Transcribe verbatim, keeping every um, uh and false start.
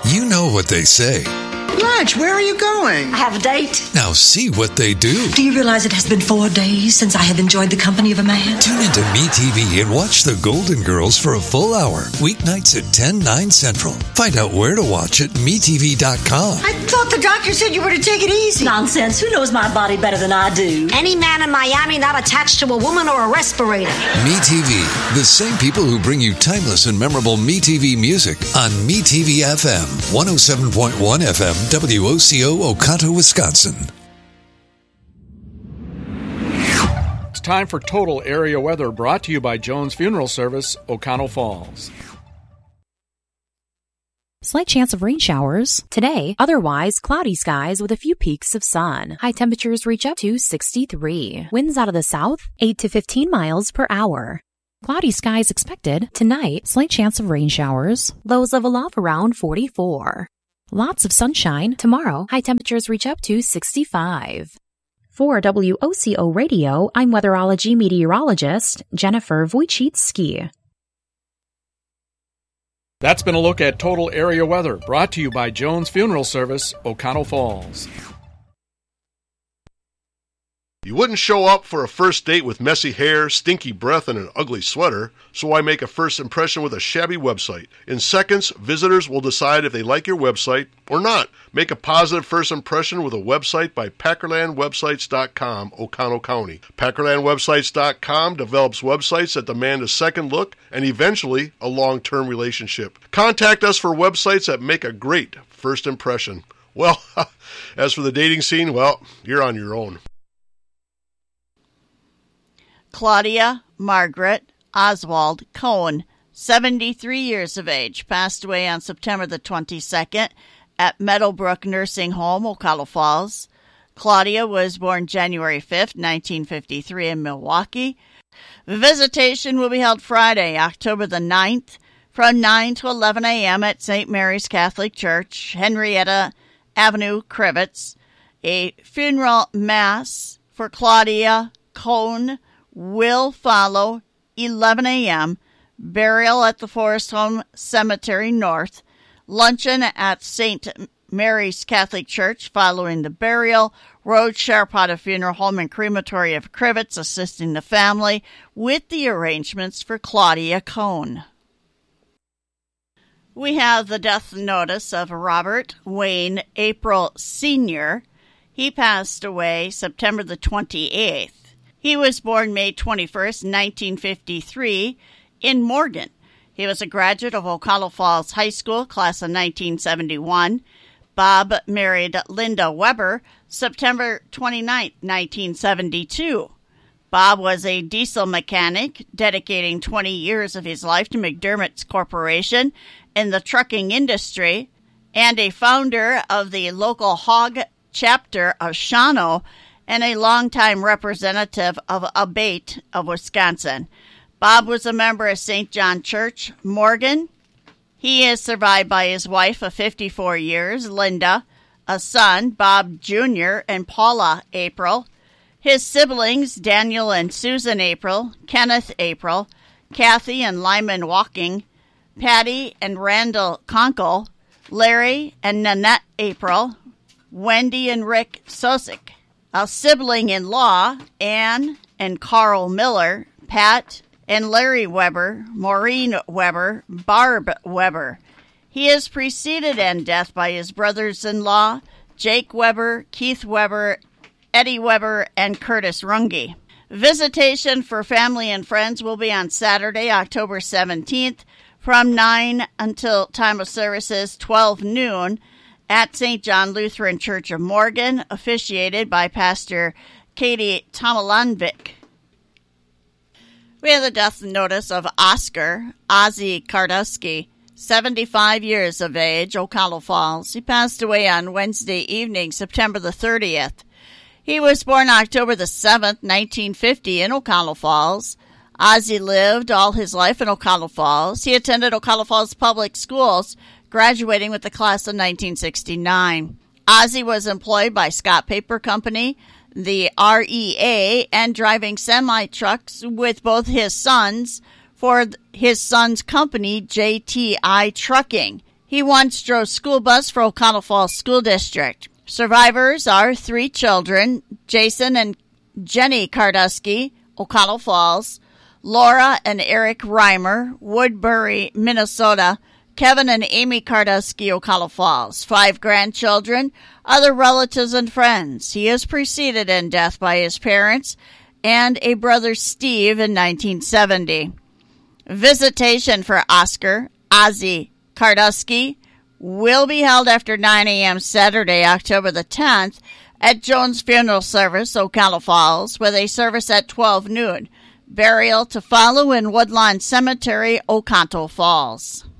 You know what they say. Blanche, where are you going? I have a date. Now see what they do. Do you realize it has been four days since I have enjoyed the company of a man? Tune into MeTV and watch The Golden Girls for a full hour, weeknights at ten, nine Central. Find out where to watch at me T V dot com. I thought the doctor said you were to take it easy. Nonsense. Who knows my body better than I do? Any man in Miami not attached to a woman or a respirator. MeTV, the same people who bring you timeless and memorable MeTV music on MeTV F M, one oh seven point one F M, W O C O, Oconto, Wisconsin. It's time for Total Area Weather, brought to you by Jones Funeral Service, Oconto Falls. Slight chance of rain showers today. Otherwise, cloudy skies with a few peaks of sun. High temperatures reach up to sixty-three. Winds out of the south, eight to fifteen miles per hour. Cloudy skies expected tonight. Slight chance of rain showers. Lows level off around forty-four. Lots of sunshine tomorrow. High temperatures reach up to sixty-five. For W O C O Radio, I'm weatherology meteorologist Jennifer Wojcicki. That's been a look at Total Area Weather, brought to you by Jones Funeral Service, Oconto Falls. You wouldn't show up for a first date with messy hair, stinky breath, and an ugly sweater, so why make a first impression with a shabby website? In seconds, visitors will decide if they like your website or not. Make a positive first impression with a website by Packerland Websites dot com, Oconto County. Packerland Websites dot com develops websites that demand a second look and eventually a long-term relationship. Contact us for websites that make a great first impression. Well, as for the dating scene, well, you're on your own. Claudia Margaret Oswald Cohn, seventy-three years of age, passed away on September the twenty-second at Meadowbrook Nursing Home, Ocala Falls. Claudia was born January fifth, nineteen fifty-three in Milwaukee. Visitation will be held Friday, October the ninth, from nine to eleven a.m. at Saint Mary's Catholic Church, Henrietta Avenue, Crivets. A funeral mass for Claudia Cohn will follow eleven a.m., burial at the Forest Home Cemetery North, luncheon at Saint Mary's Catholic Church following the burial, Road Sharpata Funeral Home and Crematory of Crivets assisting the family with the arrangements for Claudia Cohn. We have the death notice of Robert Wayne April Senior He passed away September the twenty-eighth. He was born May twenty-first, nineteen fifty-three, in Morgan. He was a graduate of Ocala Falls High School, class of nineteen seventy-one. Bob married Linda Weber September twenty-ninth, nineteen seventy-two. Bob was a diesel mechanic, dedicating twenty years of his life to McDermott's Corporation in the trucking industry, and a founder of the local hog chapter of Shawano, and a longtime representative of Abate of Wisconsin. Bob was a member of Saint John Church, Morgan. He is survived by his wife of fifty-four years, Linda, a son, Bob Junior, and Paula April. His siblings, Daniel and Susan April, Kenneth April, Kathy and Lyman Walking, Patty and Randall Conkle, Larry and Nanette April, Wendy and Rick Sosick. A sibling-in-law, Ann and Carl Miller, Pat and Larry Weber, Maureen Weber, Barb Weber. He is preceded in death by his brothers-in-law, Jake Weber, Keith Weber, Eddie Weber, and Curtis Runge. Visitation for family and friends will be on Saturday, October seventeenth, from nine until time of services twelve noon, at Saint John Lutheran Church of Morgan, officiated by Pastor Katie Tomalanvik. We have the death notice of Oscar Ozzy Kardowski, seventy-five years of age, Ocala Falls. He passed away on Wednesday evening, September the thirtieth. He was born October the seventh, nineteen fifty, in Ocala Falls. Ozzy lived all his life in Ocala Falls. He attended Ocala Falls Public Schools, graduating with the class of nineteen sixty-nine. Ozzy was employed by Scott Paper Company, the R E A, and driving semi-trucks with both his sons for his son's company, J T I Trucking. He once drove school bus for O'Connell Falls School District. Survivors are three children, Jason and Jenny Kardusky, O'Connell Falls, Laura and Eric Reimer, Woodbury, Minnesota, Kevin and Amy Kardusky, O'Connell Falls, five grandchildren, other relatives and friends. He is preceded in death by his parents and a brother Steve in nineteen seventy. Visitation for Oscar Ozzy Kardusky will be held after nine a.m. Saturday, October the tenth, at Jones Funeral Service, O'Connell Falls, with a service at twelve noon. Burial to follow in Woodlawn Cemetery, O'Connell Falls.